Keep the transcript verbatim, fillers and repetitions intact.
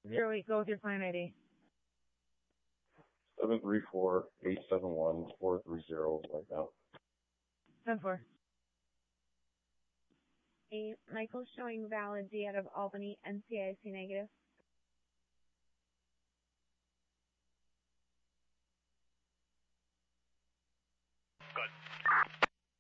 Zero eight, go with your client I D. Seven three four eight seven one four three zero right now. ten four. Eight, Michael showing valid D out of Albany, N C I C negative.